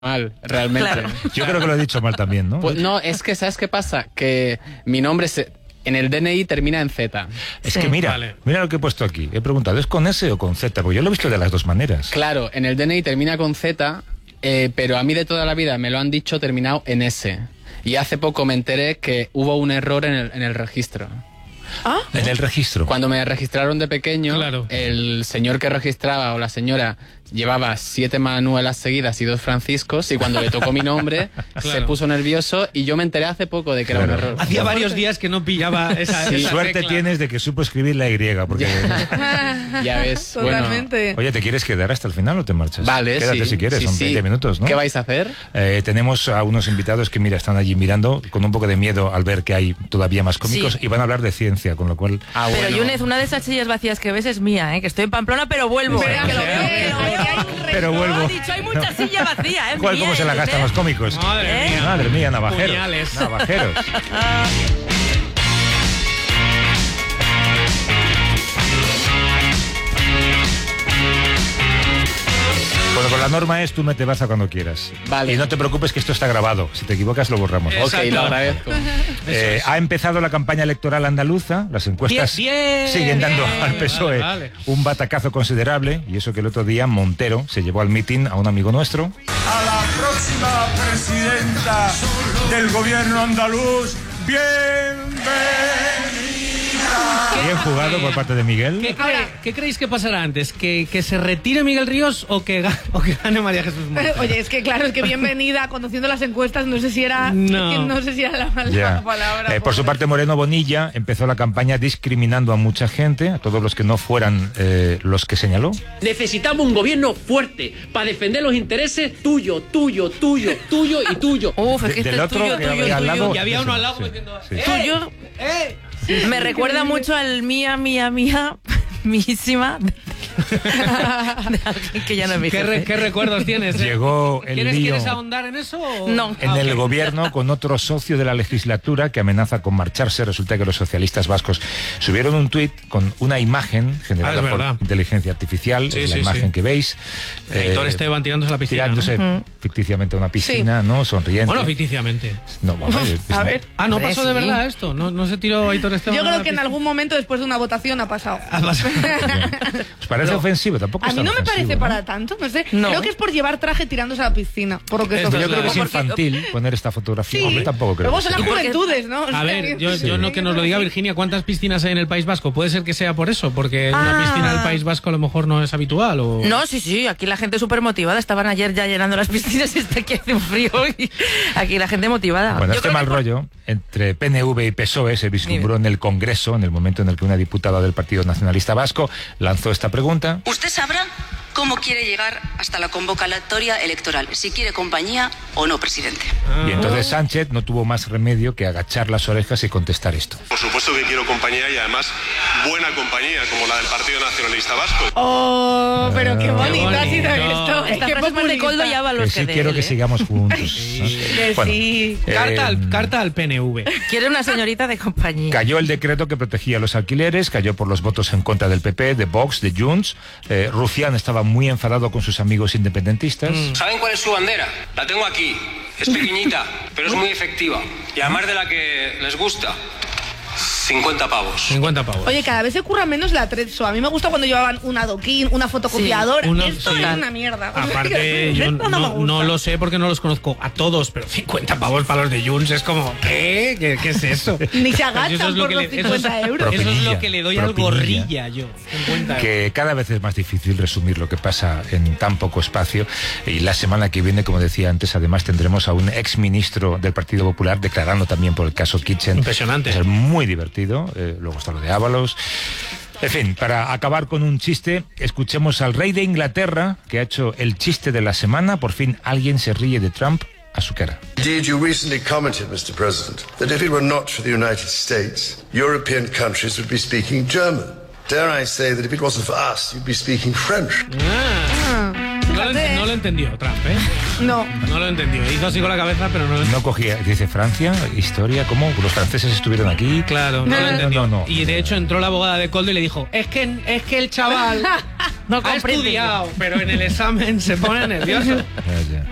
mal, realmente. Claro. Yo creo que lo he dicho mal también, ¿no? Pues no, es que ¿sabes qué pasa? Que mi nombre en el DNI termina en Z. Es que mira lo que he puesto aquí. He preguntado, ¿es con S o con Z? Porque yo lo he visto de las dos maneras. Claro, en el DNI termina con Z, pero a mí de toda la vida me lo han dicho terminado en S. Y hace poco me enteré que hubo un error en el registro. ¿Ah? En el registro. Cuando me registraron de pequeño, Claro. el señor que registraba o la señora llevaba 7 Manuelas seguidas y 2 Franciscos, y cuando le tocó mi nombre se puso nervioso, y yo me enteré hace poco de que era un error. Hacía varios días que no pillaba esa, Sí. esa Suerte tecla. tienes de que supo escribir la Y, porque... Ya ves. Totalmente. Oye, ¿te quieres quedar hasta el final o te marchas? Vale, Quédate sí. si quieres, Sí, son sí. 20 minutos, ¿no? ¿Qué vais a hacer? Tenemos a unos invitados que, mira, están allí mirando con un poco de miedo al ver que hay todavía más cómicos, Sí. y van a hablar de ciencia, con lo cual... Pero Yunes, una de esas sillas vacías que ves es mía, que estoy en Pamplona, pero vuelvo. Bueno, Que lo sí. veo, que lo veo, que hay un reloj. Pero vuelvo. Ha dicho, hay mucha silla vacía, ¿Cuál, mía, cómo se la gastan los cómicos? Madre mía. Madre mía, navajeros. Puñales. Navajeros. Bueno, pues la norma es tú me te vas a cuando quieras. Vale. Y no te preocupes que esto está grabado. Si te equivocas lo borramos. Ok, lo agradezco. Ha empezado la campaña electoral andaluza. Las encuestas Bien, siguen dando bien. al PSOE Vale. un batacazo considerable. Y eso que el otro día Montero se llevó al mitin a un amigo nuestro. A la próxima presidenta del gobierno andaluz, bienvenida. Bien jugado por parte de Miguel. ¿Qué creéis que pasará antes? ¿Que se retire Miguel Ríos o que gane María Jesús Montes? Oye, es que claro, es que bienvenida, conociendo las encuestas, no sé si era, No. no sé si era la Ya. palabra. Por su parte, Moreno Bonilla empezó la campaña discriminando a mucha gente, a todos los que no fueran los que señaló. Necesitamos un gobierno fuerte para defender los intereses tuyo y tuyo. Uf, es que Del este otro tuyo, que tuyo, había al tuyo. lado. Y había uno al lado Sí, diciendo, sí. Tuyo. Me recuerda mucho al mía, mísima, de alguien que ya no es mi jefe. ¿Qué recuerdos tienes? Llegó el lío ¿Quieres ahondar en eso? O? No. en el gobierno con otro socio de la legislatura que amenaza con marcharse. Resulta que los socialistas vascos subieron un tuit con una imagen generada es por verdad. inteligencia artificial, Sí, es la sí, imagen sí. que veis. Héctor Esteban tirándose a la piscina. Tirándose ficticiamente a una piscina, ¿no? Sonriente. Bueno, ficticiamente. No, bueno, A ver. Ah, no Hombre, pasó de sí. verdad esto. No se tiró Héctor Esteban. Yo a la creo que en piscina? algún momento después de una votación ha pasado. ¿Os parece ofensivo? Tampoco A es mí tan no me ofensivo, parece ¿no? para tanto, no sé. No. Creo que es por llevar traje tirándose a la piscina. Por lo que Esto Yo es creo que es Porque- infantil poner esta fotografía. Sí. Hombre, tampoco creo. Luego que son las sea. juventudes, ¿no? O A sea, ver, yo sí. no que nos lo diga Virginia, ¿cuántas piscinas hay en el País Vasco? Puede ser que sea por eso, porque una piscina del País Vasco a lo mejor no es habitual. O... No, sí, aquí la gente súper motivada. Estaban ayer ya llenando las piscinas y está aquí hace un frío. Y aquí la gente motivada. Bueno, Yo este creo mal que por- rollo entre PNV y PSOE se vislumbró en el Congreso en el momento en el que una diputada del Partido Nacionalista Vasco lanzó esta pregunta. Usted sabrá cómo quiere llegar hasta la convocatoria electoral, si quiere compañía o no, presidente. Y entonces Sánchez no tuvo más remedio que agachar las orejas y contestar esto. Por supuesto que quiero compañía, y además buena compañía, como la del Partido Nacionalista Vasco. Oh, pero qué bonito ha sido bonito. esto. Esta Qué frase es más de Coldo y populista. Ábalos Que sí de quiero él, que ¿eh? sigamos juntos. ¿no? Que Bueno, sí. Carta al PNV. Quiere una señorita de compañía. Cayó el decreto que protegía los alquileres, cayó por los votos en contra del PP, de Vox, de Junts. Rufián estaba muy enfadado con sus amigos independentistas. ¿Saben cuál es su bandera? La tengo aquí. Es pequeñita, pero es muy efectiva. Y además de la que les gusta. 50 pavos. 50 pavos. Oye, cada vez se curra menos la Trezzo. A mí me gusta cuando llevaban un adoquín, una fotocopiadora. Sí, Esto sí. es una mierda. Aparte, yo Esto me no gusta. lo sé porque no los conozco a todos, pero 50 pavos para los de Junts es como, ¿qué? ¿Qué es eso? Ni se Eso agachan es lo por que los le- eso es- 50 euros. Eso es lo Propinilla, que le doy al propinilla. gorrilla yo. 50 euros. Que cada vez es más difícil resumir lo que pasa en tan poco espacio. Y la semana que viene, como decía antes, además tendremos a un exministro del Partido Popular declarando también por el caso Kitchen. Impresionante. Va a ser muy divertido. Luego está lo de Ábalos. En fin, para acabar con un chiste, escuchemos al rey de Inglaterra, que ha hecho el chiste de la semana. Por fin alguien se ríe de Trump a su cara. Indeed, you recently commented, Mr. President, that if it were not for the United States, European countries would be speaking German. Dare I say that if it wasn't for us, you'd be speaking French. No lo entendió Trump, ¿eh? No. No lo entendió. Hizo así con la cabeza, pero no lo entendió. No cogía, dice Francia, historia, ¿cómo? Los franceses estuvieron aquí. Claro, no lo entendió. No. Y de hecho entró la abogada de Coldo y le dijo, es que el chaval No ha comprende. estudiado, pero en el examen se pone nervioso. Ya.